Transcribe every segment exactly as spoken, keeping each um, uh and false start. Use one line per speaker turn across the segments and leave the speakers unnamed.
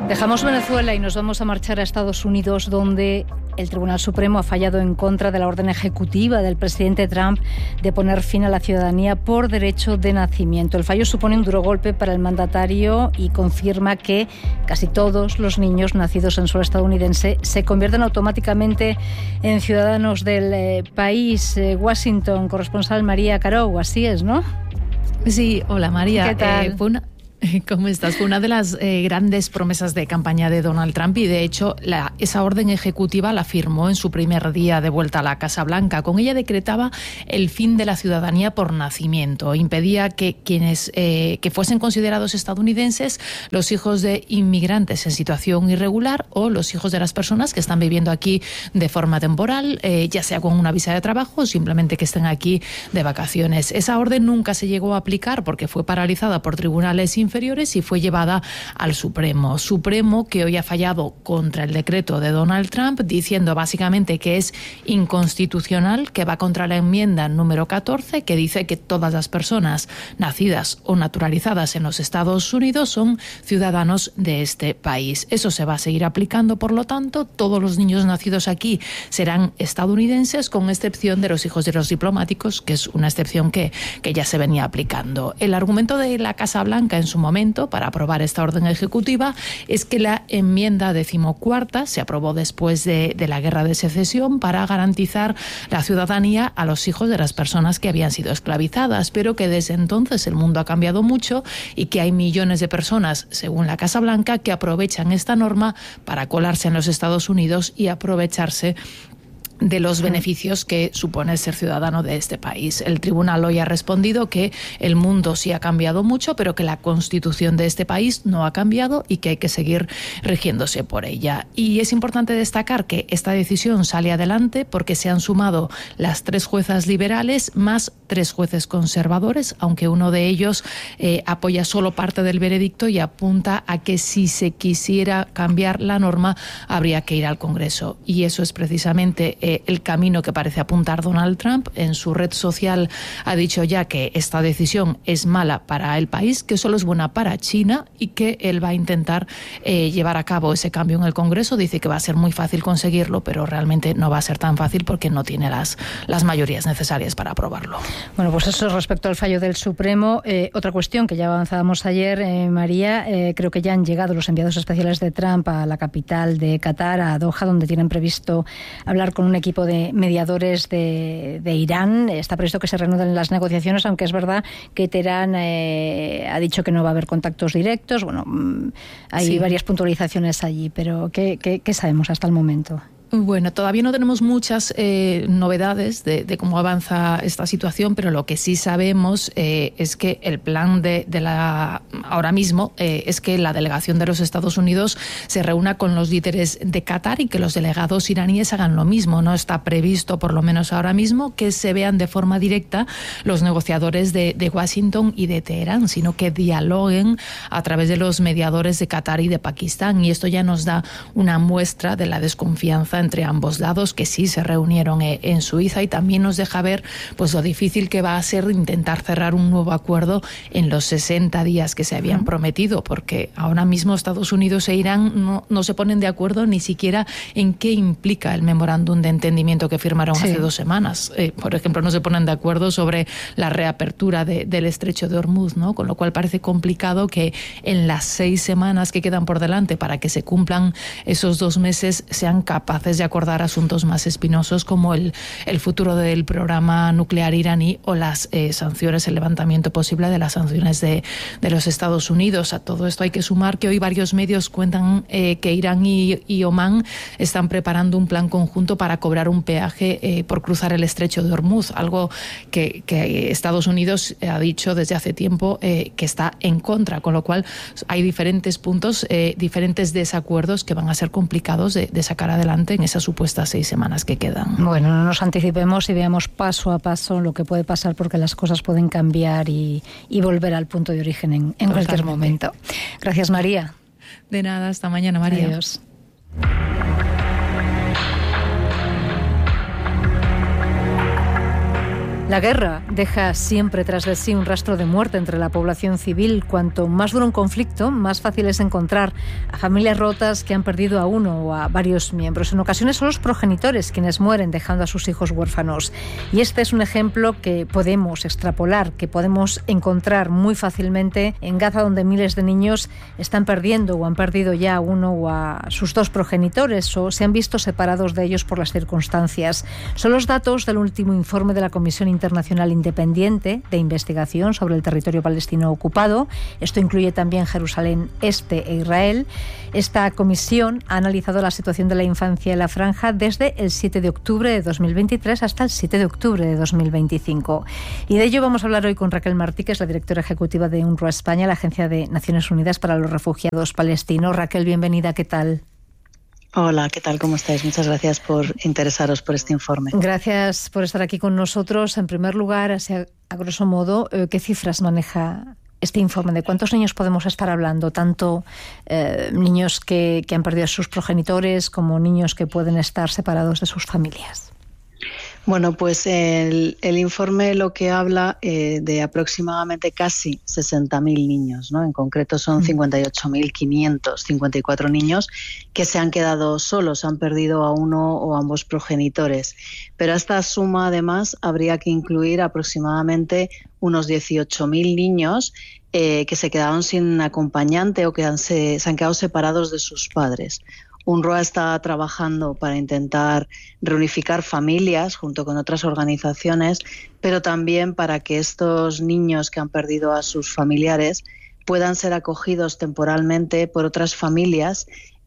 Dejamos Venezuela y nos vamos a marchar a Estados Unidos, donde el Tribunal Supremo ha fallado en contra de la orden ejecutiva del presidente Trump de poner fin a la ciudadanía por derecho de nacimiento. El fallo supone un duro golpe para el mandatario y confirma que casi todos los niños nacidos en suelo estadounidense se convierten automáticamente en ciudadanos del eh, país. Eh, Washington, corresponsal María Caro, así es, ¿no?
Sí, hola María.
¿Qué tal?
Eh, fue una... ¿Cómo estás? Fue una de las eh, grandes promesas de campaña de Donald Trump y, de hecho, la, esa orden ejecutiva la firmó en su primer día de vuelta a la Casa Blanca. Con ella decretaba el fin de la ciudadanía por nacimiento. Impedía que quienes eh, que fuesen considerados estadounidenses los hijos de inmigrantes en situación irregular o los hijos de las personas que están viviendo aquí de forma temporal, eh, ya sea con una visa de trabajo o simplemente que estén aquí de vacaciones. Esa orden nunca se llegó a aplicar porque fue paralizada por tribunales inferiores y fue llevada al Supremo. Supremo que hoy ha fallado contra el decreto de Donald Trump, diciendo básicamente que es inconstitucional, que va contra la enmienda número catorce, que dice que todas las personas nacidas o naturalizadas en los Estados Unidos son ciudadanos de este país. Eso se va a seguir aplicando, por lo tanto, todos los niños nacidos aquí serán estadounidenses, con excepción de los hijos de los diplomáticos, que es una excepción que, que ya se venía aplicando. El argumento de la Casa Blanca en su momento para aprobar esta orden ejecutiva es que la enmienda decimocuarta se aprobó después de, de la Guerra de Secesión para garantizar la ciudadanía a los hijos de las personas que habían sido esclavizadas, pero que desde entonces el mundo ha cambiado mucho y que hay millones de personas, según la Casa Blanca, que aprovechan esta norma para colarse en los Estados Unidos y aprovecharse de los beneficios que supone ser ciudadano de este país. El tribunal hoy ha respondido que el mundo sí ha cambiado mucho, pero que la Constitución de este país no ha cambiado y que hay que seguir rigiéndose por ella. Y es importante destacar que esta decisión sale adelante porque se han sumado las tres juezas liberales más tres jueces conservadores, aunque uno de ellos eh, apoya solo parte del veredicto y apunta a que si se quisiera cambiar la norma habría que ir al Congreso. Y eso es precisamente eh, el camino que parece apuntar Donald Trump. En su red social ha dicho ya que esta decisión es mala para el país, que solo es buena para China y que él va a intentar eh, llevar a cabo ese cambio en el Congreso. Dice que va a ser muy fácil conseguirlo, pero realmente no va a ser tan fácil porque no tiene las, las mayorías necesarias para aprobarlo.
Bueno, pues eso respecto al fallo del Supremo. Eh, otra cuestión que ya avanzábamos ayer, eh, María, eh, creo que ya han llegado los enviados especiales de Trump a la capital de Qatar, a Doha, donde tienen previsto hablar con un equipo de mediadores de, de Irán. Está previsto que se reanuden las negociaciones, aunque es verdad que Teherán eh, ha dicho que no va a haber contactos directos. Bueno, hay sí. varias puntualizaciones allí, pero ¿qué, qué, qué sabemos hasta el momento?
Bueno, todavía no tenemos muchas eh, novedades de, de cómo avanza esta situación, pero lo que sí sabemos eh, es que el plan de, de la ahora mismo eh, es que la delegación de los Estados Unidos se reúna con los líderes de Qatar y que los delegados iraníes hagan lo mismo. No está previsto, por lo menos ahora mismo, que se vean de forma directa los negociadores de, de Washington y de Teherán, sino que dialoguen a través de los mediadores de Qatar y de Pakistán. Y esto ya nos da una muestra de la desconfianza entre ambos lados, que sí se reunieron en Suiza, y también nos deja ver pues lo difícil que va a ser intentar cerrar un nuevo acuerdo en los sesenta días que se habían prometido, porque ahora mismo Estados Unidos e Irán no, no se ponen de acuerdo ni siquiera en qué implica el memorándum de entendimiento que firmaron sí. hace dos semanas. Eh, por ejemplo, no se ponen de acuerdo sobre la reapertura de, del estrecho de Hormuz, ¿no? Con lo cual parece complicado que en las seis semanas que quedan por delante para que se cumplan esos dos meses sean capaces de acordar asuntos más espinosos como el, el futuro del programa nuclear iraní o las eh, sanciones, el levantamiento posible de las sanciones de, de los Estados Unidos. A todo esto hay que sumar que hoy varios medios cuentan eh, que Irán y, y Omán están preparando un plan conjunto para cobrar un peaje eh, por cruzar el estrecho de Hormuz, algo que, que Estados Unidos ha dicho desde hace tiempo eh, que está en contra, con lo cual hay diferentes puntos, eh, diferentes desacuerdos que van a ser complicados de, de sacar adelante en esas supuestas seis semanas que quedan.
Bueno, no nos anticipemos y veamos paso a paso lo que puede pasar, porque las cosas pueden cambiar y, y volver al punto de origen en, en cualquier momento. Gracias, María.
De nada, hasta mañana, María.
Adiós. La guerra deja siempre tras de sí un rastro de muerte entre la población civil. Cuanto más dura un conflicto, más fácil es encontrar a familias rotas que han perdido a uno o a varios miembros. En ocasiones son los progenitores quienes mueren dejando a sus hijos huérfanos. Y este es un ejemplo que podemos extrapolar, que podemos encontrar muy fácilmente en Gaza, donde miles de niños están perdiendo o han perdido ya a uno o a sus dos progenitores o se han visto separados de ellos por las circunstancias. Son los datos del último informe de la Comisión Internacional Independiente de Investigación sobre el territorio palestino ocupado. Esto incluye también Jerusalén Este e Israel. Esta comisión ha analizado la situación de la infancia en la franja desde el siete de octubre de dos mil veintitrés hasta el siete de octubre de dos mil veinticinco. Y de ello vamos a hablar hoy con Raquel Martí, que es la directora ejecutiva de UNRWA España, la Agencia de Naciones Unidas para los Refugiados Palestinos. Raquel, bienvenida, ¿qué tal?
Hola, ¿qué tal? ¿Cómo estáis? Muchas gracias por interesaros por este informe.
Gracias por estar aquí con nosotros. En primer lugar, así a, a grosso modo, ¿qué cifras maneja este informe? ¿De cuántos niños podemos estar hablando? Tanto eh, niños que, que han perdido a sus progenitores como niños que pueden estar separados de sus familias.
Bueno, pues el, el informe lo que habla eh, de aproximadamente casi sesenta mil niños, ¿no? En concreto son cincuenta y ocho mil quinientos cincuenta y cuatro niños que se han quedado solos, han perdido a uno o ambos progenitores. Pero a esta suma, además, habría que incluir aproximadamente unos dieciocho mil niños eh, que se quedaron sin acompañante o que han, se, se han quedado separados de sus padres. UNRWA está trabajando para intentar reunificar familias junto con otras organizaciones, pero también para que estos niños que han perdido a sus familiares puedan ser acogidos temporalmente por otras familias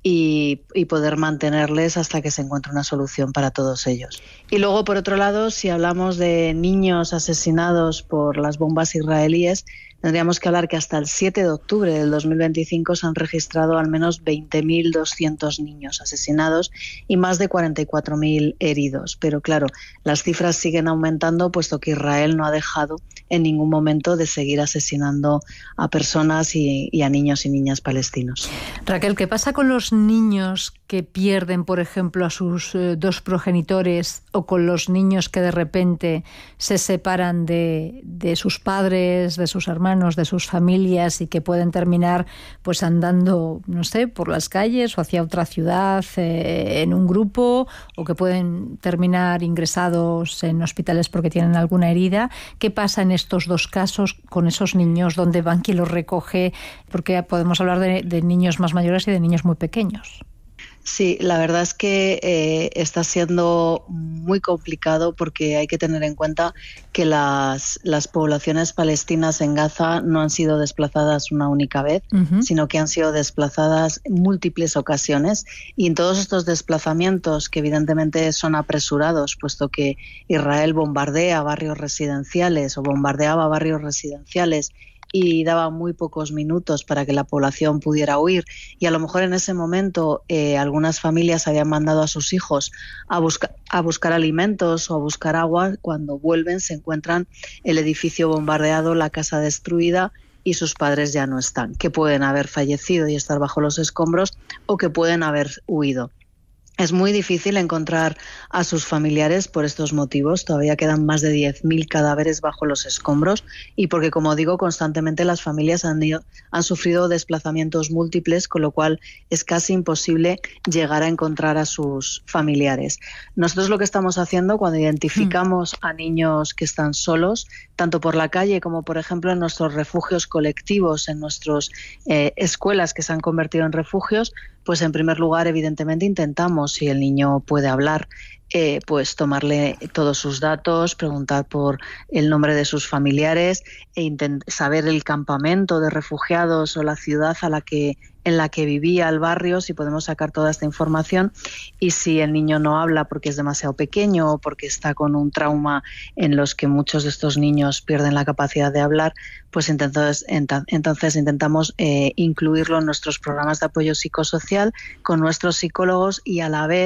y, y poder mantenerles hasta que se encuentre una solución para todos ellos. Y luego, por otro lado, si hablamos de niños asesinados por las bombas israelíes, tendríamos que hablar que hasta el siete de octubre del dos mil veinticinco se han registrado al menos veinte mil doscientos niños asesinados y más de cuarenta y cuatro mil heridos. Pero claro, las cifras siguen aumentando puesto que Israel no ha dejado en ningún momento de seguir asesinando a personas y, y a niños y niñas palestinos.
Raquel, ¿qué pasa con los niños que pierden, por ejemplo, a sus eh, dos progenitores o con los niños que de repente se separan de, de sus padres, de sus hermanos, de sus familias y que pueden terminar pues andando, no sé, por las calles o hacia otra ciudad eh, en un grupo, o que pueden terminar ingresados en hospitales porque tienen alguna herida? ¿Qué pasa en estos dos casos con esos niños? ¿Dónde van? ¿Quién los recoge? Porque podemos hablar de, de niños más mayores y de niños muy pequeños.
Sí, la verdad es que eh, está siendo muy complicado porque hay que tener en cuenta que las, las poblaciones palestinas en Gaza no han sido desplazadas una única vez, uh-huh. sino que han sido desplazadas en múltiples ocasiones, y en todos estos desplazamientos, que evidentemente son apresurados, puesto que Israel bombardea barrios residenciales o bombardeaba barrios residenciales y daba muy pocos minutos para que la población pudiera huir, y a lo mejor en ese momento eh, algunas familias habían mandado a sus hijos a, busca, a buscar alimentos o a buscar agua. Cuando vuelven se encuentran el edificio bombardeado, la casa destruida y sus padres ya no están, que pueden haber fallecido y estar bajo los escombros o que pueden haber huido. Es muy difícil encontrar a sus familiares por estos motivos. Todavía quedan más de diez mil cadáveres bajo los escombros y porque, como digo, constantemente las familias han, ido, han sufrido desplazamientos múltiples, con lo cual es casi imposible llegar a encontrar a sus familiares. Nosotros lo que estamos haciendo cuando identificamos a niños que están solos, tanto por la calle como, por ejemplo, en nuestros refugios colectivos, en nuestras eh, escuelas que se han convertido en refugios, pues en primer lugar, evidentemente, intentamos, si el niño puede hablar, eh, pues tomarle todos sus datos, preguntar por el nombre de sus familiares e intent- saber el campamento de refugiados o la ciudad a la que en la que vivía el barrio, si podemos sacar toda esta información. Y si el niño no habla porque es demasiado pequeño o porque está con un trauma en los que muchos de estos niños pierden la capacidad de hablar, pues entonces, entonces intentamos eh, incluirlo en nuestros programas de apoyo psicosocial con nuestros psicólogos y a la vez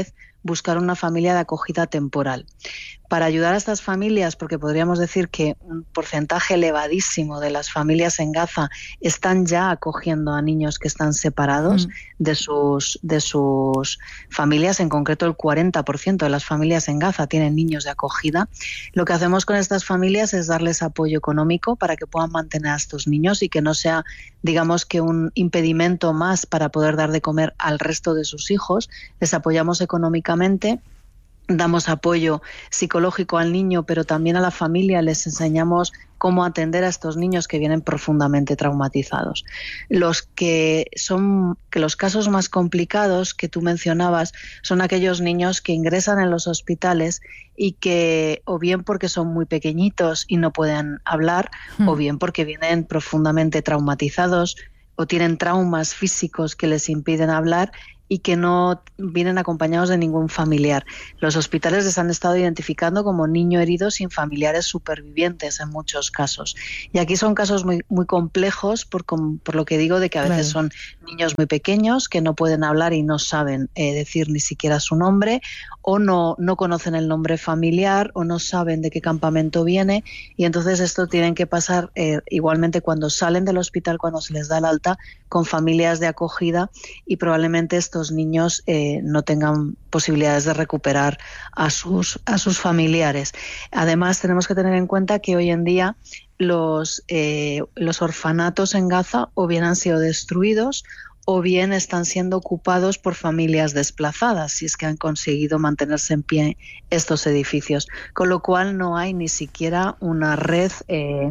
buscar una familia de acogida temporal. Para ayudar a estas familias, porque podríamos decir que un porcentaje elevadísimo de las familias en Gaza están ya acogiendo a niños que están separados mm. de sus, de sus familias, en concreto el cuarenta por ciento de las familias en Gaza tienen niños de acogida. Lo que hacemos con estas familias es darles apoyo económico para que puedan mantener a estos niños y que no sea, digamos, que un impedimento más para poder dar de comer al resto de sus hijos. Les apoyamos económicamente. Damos apoyo psicológico al niño, pero también a la familia les enseñamos cómo atender a estos niños que vienen profundamente traumatizados. Los que son que los casos más complicados que tú mencionabas son aquellos niños que ingresan en los hospitales y que o bien porque son muy pequeñitos y no pueden hablar, mm. o bien porque vienen profundamente traumatizados o tienen traumas físicos que les impiden hablar y que no vienen acompañados de ningún familiar. Los hospitales les han estado identificando como niño herido sin familiares supervivientes en muchos casos. Y aquí son casos muy, muy complejos por, por lo que digo de que a veces claro. son niños muy pequeños que no pueden hablar y no saben eh, decir ni siquiera su nombre, o no, no conocen el nombre familiar, o no saben de qué campamento viene, y entonces esto tienen que pasar eh, igualmente cuando salen del hospital, cuando se les da el alta, con familias de acogida, y probablemente estos niños eh, no tengan posibilidades de recuperar a sus, a sus familiares. Además, tenemos que tener en cuenta que hoy en día los, eh, los orfanatos en Gaza o bien han sido destruidos o bien están siendo ocupados por familias desplazadas, si es que han conseguido mantenerse en pie estos edificios. Con lo cual no hay ni siquiera una red eh,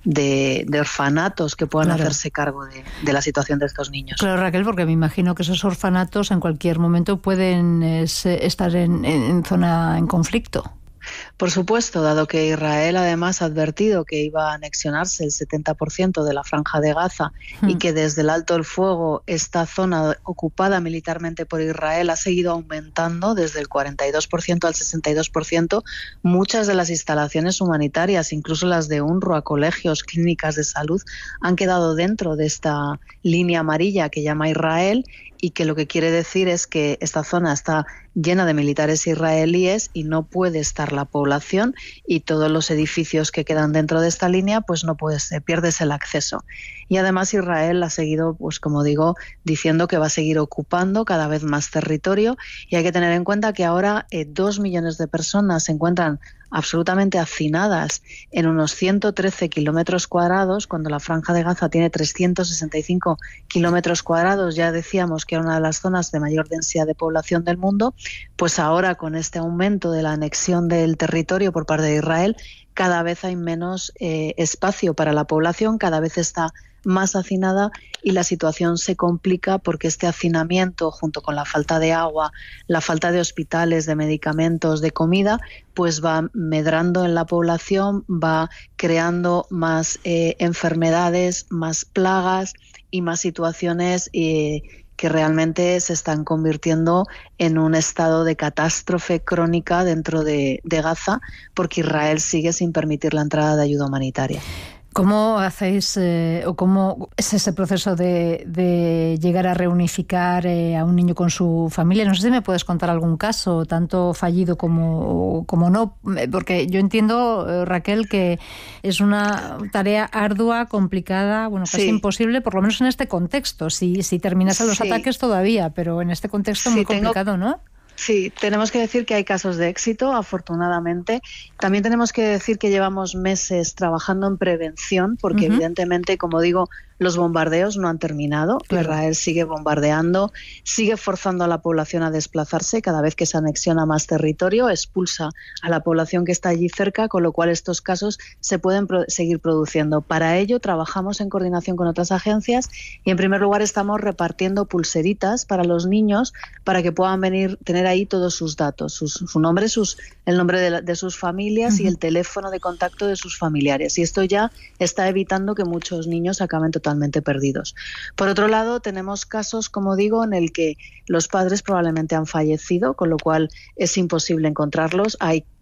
de, de orfanatos que puedan claro. hacerse cargo de, de la situación de estos niños.
Claro, Raquel, porque me imagino que esos orfanatos en cualquier momento pueden es, estar en, en zona en conflicto.
Por supuesto, dado que Israel además ha advertido que iba a anexionarse el setenta por ciento de la Franja de Gaza mm. y que desde el alto el fuego esta zona ocupada militarmente por Israel ha seguido aumentando desde el cuarenta y dos por ciento al sesenta y dos por ciento, muchas de las instalaciones humanitarias, incluso las de UNRWA, colegios, clínicas de salud, han quedado dentro de esta línea amarilla que llama Israel, y que lo que quiere decir es que esta zona está llena de militares israelíes y no puede estar la población, y todos los edificios que quedan dentro de esta línea pues no puedes, pierdes el acceso. Y además Israel ha seguido, pues como digo, diciendo que va a seguir ocupando cada vez más territorio, y hay que tener en cuenta que ahora eh, dos millones de personas se encuentran absolutamente hacinadas en unos ciento trece kilómetros cuadrados, cuando la Franja de Gaza tiene trescientos sesenta y cinco kilómetros cuadrados. Ya decíamos que era una de las zonas de mayor densidad de población del mundo. Pues ahora, con este aumento de la anexión del territorio por parte de Israel, cada vez hay menos eh, espacio para la población, cada vez está más hacinada, y la situación se complica porque este hacinamiento, junto con la falta de agua, la falta de hospitales, de medicamentos, de comida, pues va medrando en la población, va creando más eh, enfermedades, más plagas y más situaciones eh, que realmente se están convirtiendo en un estado de catástrofe crónica dentro de, de Gaza, porque Israel sigue sin permitir la entrada de ayuda humanitaria.
¿Cómo hacéis eh, o cómo es ese proceso de, de llegar a reunificar eh, a un niño con su familia? No sé si me puedes contar algún caso, tanto fallido como, como no, porque yo entiendo, eh, Raquel, que es una tarea ardua, complicada, bueno, casi sí. imposible, por lo menos en este contexto. Si, si terminasen los sí. ataques todavía, pero en este contexto sí, muy complicado, tengo... ¿no?
Sí, tenemos que decir que hay casos de éxito, afortunadamente. También tenemos que decir que llevamos meses trabajando en prevención, porque uh-huh. evidentemente, como digo, los bombardeos no han terminado. Claro. Israel sigue bombardeando, sigue forzando a la población a desplazarse. Cada vez que se anexiona más territorio, expulsa a la población que está allí cerca, con lo cual estos casos se pueden pro- seguir produciendo. Para ello trabajamos en coordinación con otras agencias, y en primer lugar estamos repartiendo pulseritas para los niños para que puedan venir, tener ahí todos sus datos, sus, su nombre, sus, el nombre de, la, de sus familias uh-huh. y el teléfono de contacto de sus familiares. Y esto ya está evitando que muchos niños acaben totalmente perdidos. Por otro lado, tenemos casos, como digo, en el que los padres probablemente han fallecido, con lo cual es imposible encontrarlos. Hay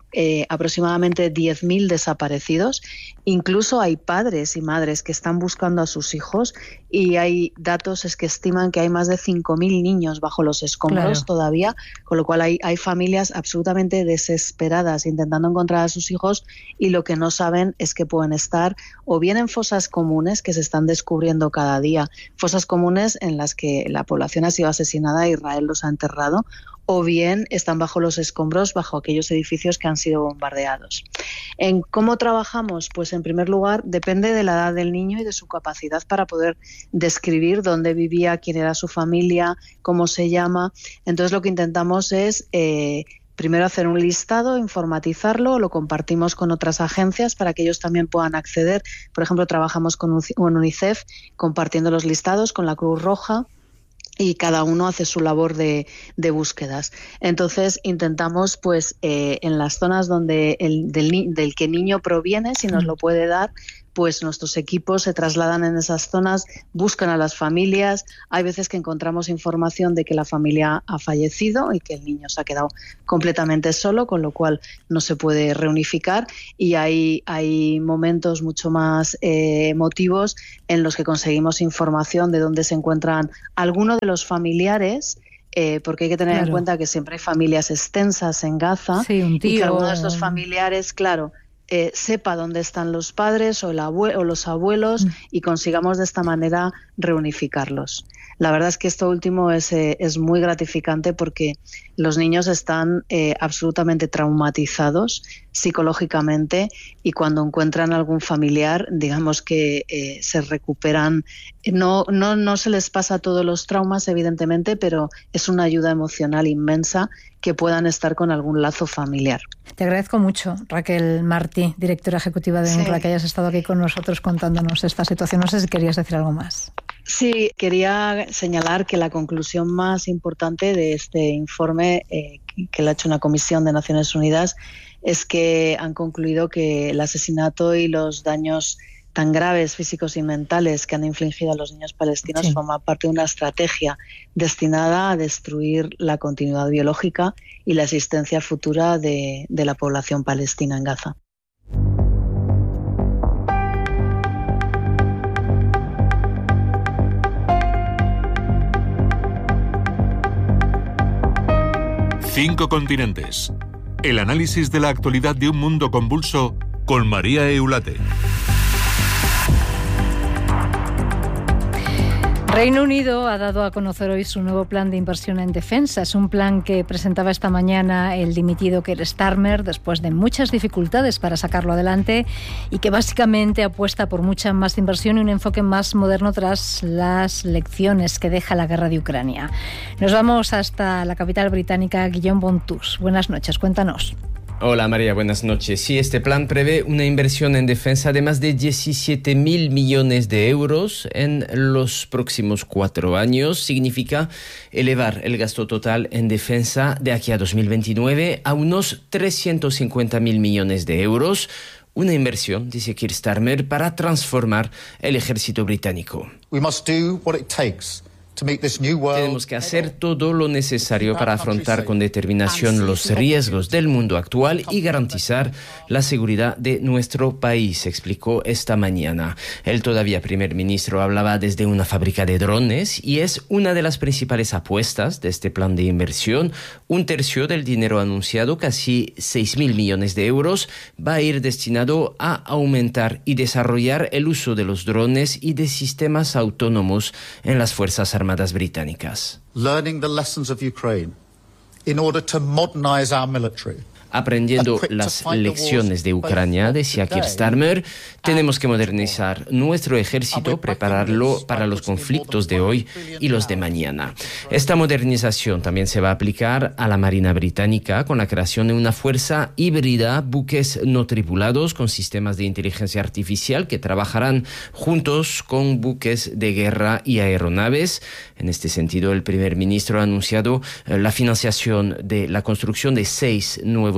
eh, aproximadamente diez mil desaparecidos. Incluso hay padres y madres que están buscando a sus hijos y hay datos es que estiman que hay más de cinco mil niños bajo los escombros claro. todavía, con lo cual hay, hay familias absolutamente desesperadas intentando encontrar a sus hijos y lo que no saben es que pueden estar o bien en fosas comunes que se están descubriendo cada día, fosas comunes en las que la población ha sido asesinada e Israel los ha enterrado, o bien están bajo los escombros, bajo aquellos edificios que han sido bombardeados. ¿En cómo trabajamos? Pues en primer lugar depende de la edad del niño y de su capacidad para poder describir dónde vivía, quién era su familia, cómo se llama. Entonces lo que intentamos es eh, primero hacer un listado, informatizarlo, lo compartimos con otras agencias para que ellos también puedan acceder. Por ejemplo, trabajamos con UNICEF compartiendo los listados con la Cruz Roja, y cada uno hace su labor de, de búsquedas. Entonces intentamos, pues, eh, en las zonas donde el, del, del que el niño proviene, si nos lo puede dar, pues nuestros equipos se trasladan en esas zonas, buscan a las familias. Hay veces que encontramos información de que la familia ha fallecido y que el niño se ha quedado completamente solo, con lo cual no se puede reunificar. Y hay, hay momentos mucho más eh, emotivos en los que conseguimos información de dónde se encuentran algunos de los familiares. Eh, porque hay que tener claro. en cuenta que siempre hay familias extensas en Gaza
sí, un tío.
Y que algunos de estos familiares, claro, Eh, sepa dónde están los padres o, el abue- o los abuelos mm. y consigamos de esta manera reunificarlos. La verdad es que esto último es, eh, es muy gratificante porque los niños están eh, absolutamente traumatizados psicológicamente y cuando encuentran algún familiar, digamos que eh, se recuperan. No, no, no se les pasa todos los traumas, evidentemente, pero es una ayuda emocional inmensa que puedan estar con algún lazo familiar.
Te agradezco mucho, Raquel Martí, directora ejecutiva de UNRWA, sí. que hayas estado aquí con nosotros contándonos esta situación. No sé si querías decir algo más.
Sí, quería señalar que la conclusión más importante de este informe, eh, que lo ha hecho una comisión de Naciones Unidas, es que han concluido que el asesinato y los daños tan graves físicos y mentales que han infligido a los niños palestinos sí. forma parte de una estrategia destinada a destruir la continuidad biológica y la existencia futura de, de la población palestina en Gaza.
Cinco continentes. El análisis de la actualidad de un mundo convulso con María Eulate.
Reino Unido ha dado a conocer hoy su nuevo plan de inversión en defensa. Es un plan que presentaba esta mañana el dimitido Keir Starmer después de muchas dificultades para sacarlo adelante y que básicamente apuesta por mucha más inversión y un enfoque más moderno tras las lecciones que deja la guerra de Ucrania. Nos vamos hasta la capital británica, Guillaume Bontus. Buenas noches, cuéntanos.
Hola María, buenas noches. Sí, este plan prevé una inversión en defensa de más de diecisiete mil millones de euros en los próximos cuatro años. Significa elevar el gasto total en defensa de aquí a dos mil veintinueve a unos trescientos cincuenta mil millones de euros. Una inversión, dice Keir Starmer, para transformar el ejército británico.
We must do what it takes.
Tenemos que hacer todo lo necesario para afrontar con determinación los riesgos del mundo actual y garantizar la seguridad de nuestro país, explicó esta mañana. El todavía primer ministro hablaba desde una fábrica de drones y es una de las principales apuestas de este plan de inversión. Un tercio del dinero anunciado, casi seis mil millones de euros, va a ir destinado a aumentar y desarrollar el uso de los drones y de sistemas autónomos en las Fuerzas Armadas británicas.
Learning the lessons of Ukraine in order to modernize our military.
Aprendiendo las lecciones de Ucrania, decía Keir Starmer, tenemos que modernizar nuestro ejército, prepararlo para los conflictos de hoy y los de mañana. Esta modernización también se va a aplicar a la Marina británica con la creación de una fuerza híbrida, buques no tripulados con sistemas de inteligencia artificial que trabajarán juntos con buques de guerra y aeronaves. En este sentido, el primer ministro ha anunciado la financiación de la construcción de seis nuevos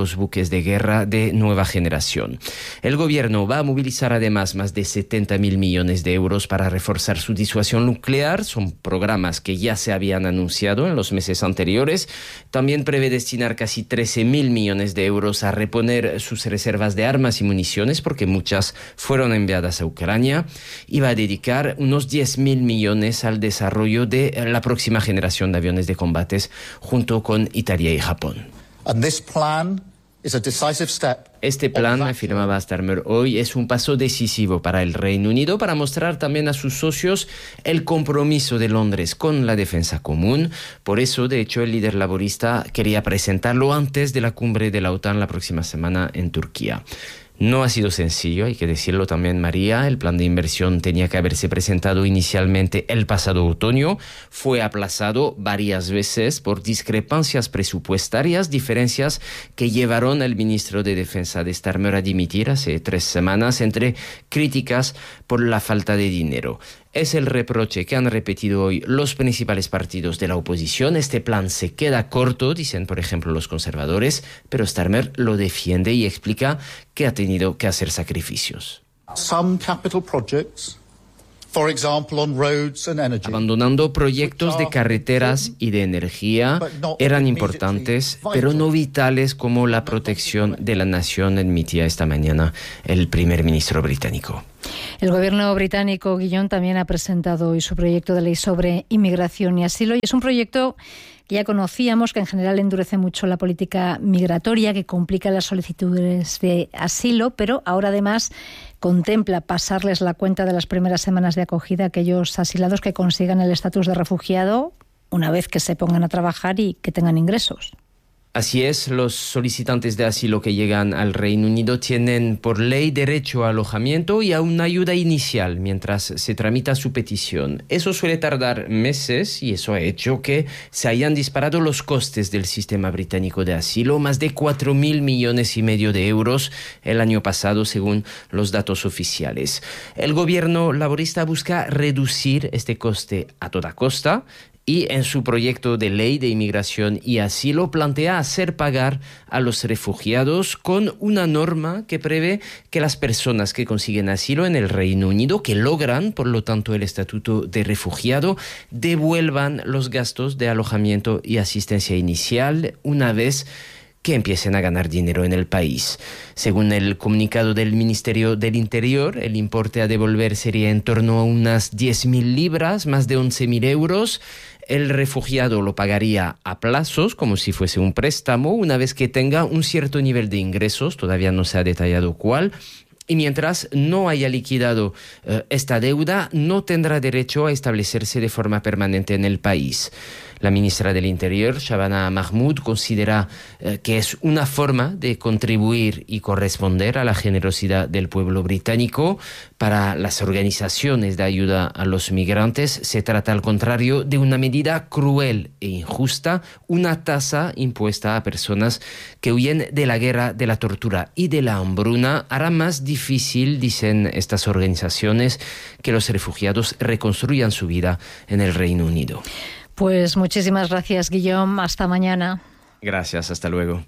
nuevos buques de guerra de nueva generación. El gobierno va a movilizar además más de setenta mil millones de euros para reforzar su disuasión nuclear. Son programas que ya se habían anunciado en los meses anteriores. También prevé destinar casi trece mil millones de euros a reponer sus reservas de armas y municiones, porque muchas fueron enviadas a Ucrania, y va a dedicar unos diez mil millones al desarrollo de la próxima generación de aviones de combates junto con Italia y Japón.
And this plan is a decisive step.
Este plan, afirmaba Starmer hoy, es un paso decisivo para el Reino Unido para mostrar también a sus socios el compromiso de Londres con la defensa común. Por eso, de hecho, el líder laborista quería presentarlo antes de la cumbre de la OTAN la próxima semana en Turquía. No ha sido sencillo, hay que decirlo también, María. El plan de inversión tenía que haberse presentado inicialmente el pasado otoño. Fue aplazado varias veces por discrepancias presupuestarias, diferencias que llevaron al ministro de Defensa de Starmer a dimitir hace tres semanas, entre críticas por la falta de dinero. Es el reproche que han repetido hoy los principales partidos de la oposición. Este plan se queda corto, dicen por ejemplo los conservadores, pero Starmer lo defiende y explica que ha tenido que hacer sacrificios.
Some capital projects, for example, on roads and energy,
abandonando proyectos de carreteras y de energía, eran importantes, pero no vitales como la protección de la nación, admitía esta mañana el primer ministro británico.
El gobierno británico, Guillón, también ha presentado hoy su proyecto de ley sobre inmigración y asilo. Y es un proyecto que ya conocíamos, que en general endurece mucho la política migratoria, que complica las solicitudes de asilo, pero ahora además contempla pasarles la cuenta de las primeras semanas de acogida a aquellos asilados que consigan el estatus de refugiado una vez que se pongan a trabajar y que tengan ingresos.
Así es, los solicitantes de asilo que llegan al Reino Unido tienen por ley derecho a alojamiento y a una ayuda inicial mientras se tramita su petición. Eso suele tardar meses y eso ha hecho que se hayan disparado los costes del sistema británico de asilo, más de cuatro mil millones y medio de euros el año pasado, según los datos oficiales. El gobierno laborista busca reducir este coste a toda costa, y en su proyecto de ley de inmigración y asilo plantea hacer pagar a los refugiados con una norma que prevé que las personas que consiguen asilo en el Reino Unido, que logran, por lo tanto, el estatuto de refugiado, devuelvan los gastos de alojamiento y asistencia inicial una vez que empiecen a ganar dinero en el país. Según el comunicado del Ministerio del Interior, el importe a devolver sería en torno a unas diez mil libras, más de once mil euros. El refugiado lo pagaría a plazos, como si fuese un préstamo, una vez que tenga un cierto nivel de ingresos, todavía no se ha detallado cuál, y mientras no haya liquidado eh, esta deuda, no tendrá derecho a establecerse de forma permanente en el país. La ministra del Interior, Shabana Mahmood, considera eh, que es una forma de contribuir y corresponder a la generosidad del pueblo británico. Para las organizaciones de ayuda a los migrantes, se trata al contrario de una medida cruel e injusta, una tasa impuesta a personas que huyen de la guerra, de la tortura y de la hambruna. Hará más difícil, dicen estas organizaciones, que los refugiados reconstruyan su vida en el Reino Unido.
Pues muchísimas gracias, Guillaume. Hasta mañana.
Gracias, hasta luego.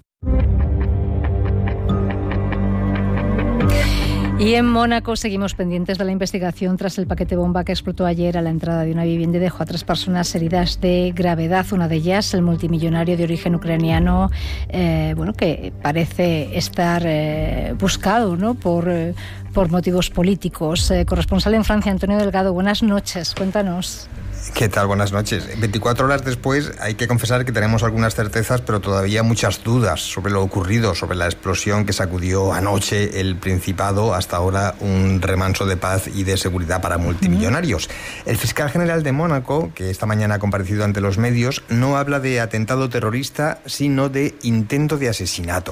Y en Mónaco seguimos pendientes de la investigación tras el paquete bomba que explotó ayer a la entrada de una vivienda y dejó a tres personas heridas de gravedad. Una de ellas, el multimillonario de origen ucraniano, eh, bueno, que parece estar eh, buscado, ¿no?, por, eh, por motivos políticos. Eh, corresponsal en Francia, Antonio Delgado, buenas noches, cuéntanos.
¿Qué tal? Buenas noches. veinticuatro horas después hay que confesar que tenemos algunas certezas, pero todavía muchas dudas sobre lo ocurrido, sobre la explosión que sacudió anoche el Principado, hasta ahora un remanso de paz y de seguridad para multimillonarios. El fiscal general de Mónaco, que esta mañana ha comparecido ante los medios, no habla de atentado terrorista, sino de intento de asesinato.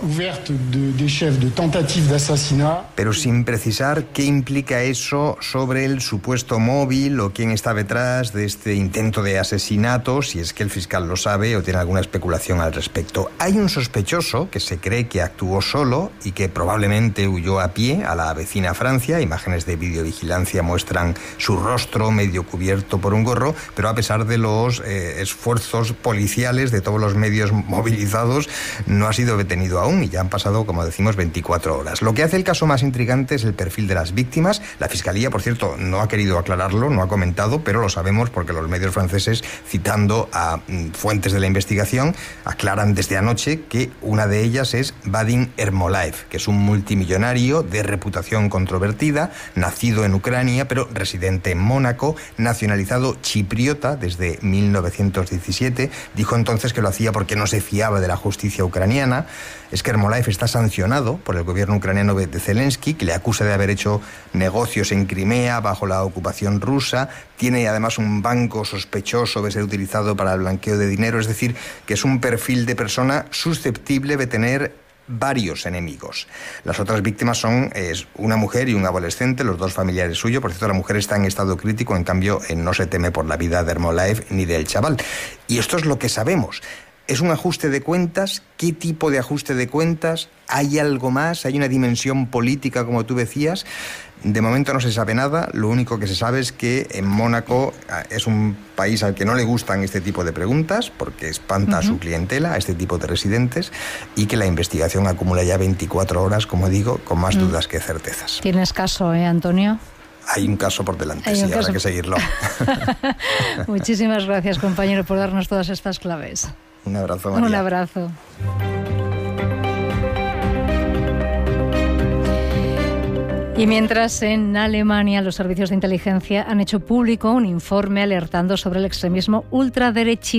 Pero sin precisar qué implica eso sobre el supuesto móvil o quién está detrás de este este intento de asesinato, si es que el fiscal lo sabe o tiene alguna especulación al respecto. Hay un sospechoso que se cree que actuó solo y que probablemente huyó a pie a la vecina Francia. Imágenes de videovigilancia muestran su rostro medio cubierto por un gorro, pero a pesar de los eh, esfuerzos policiales de todos los medios movilizados, no ha sido detenido aún y ya han pasado, como decimos, veinticuatro horas. Lo que hace el caso más intrigante es el perfil de las víctimas. La Fiscalía, por cierto, no ha querido aclararlo, no ha comentado, pero lo sabemos porque los medios franceses, citando a mm, fuentes de la investigación, aclaran desde anoche que una de ellas es Vadim Ermolaev, que es un multimillonario de reputación controvertida, nacido en Ucrania, pero residente en Mónaco, nacionalizado chipriota desde mil novecientos diecisiete. Dijo entonces que lo hacía porque no se fiaba de la justicia ucraniana. Es que Ermolaev está sancionado por el gobierno ucraniano de Zelensky, que le acusa de haber hecho negocios en Crimea bajo la ocupación rusa. Tiene además un banco sospechoso de ser utilizado para el blanqueo de dinero. Es decir, que es un perfil de persona susceptible de tener varios enemigos. Las otras víctimas son es, una mujer y un adolescente, los dos familiares suyos. Por cierto, la mujer está en estado crítico, en cambio eh, no se teme por la vida de Ermolaev ni del chaval. Y esto es lo que sabemos. ¿Es un ajuste de cuentas? ¿Qué tipo de ajuste de cuentas? ¿Hay algo más? ¿Hay una dimensión política, como tú decías? De momento no se sabe nada. Lo único que se sabe es que en Mónaco es un país al que no le gustan este tipo de preguntas porque espanta uh-huh. a su clientela, a este tipo de residentes, y que la investigación acumula ya veinticuatro horas, como digo, con más uh-huh. dudas que certezas.
¿Tienes caso, eh, Antonio?
Hay un caso por delante, sí, habrá que seguirlo.
Muchísimas gracias, compañero, por darnos todas estas claves.
Un abrazo, María.
Un abrazo. Y mientras en Alemania los servicios de inteligencia han hecho público un informe alertando sobre el extremismo ultraderechista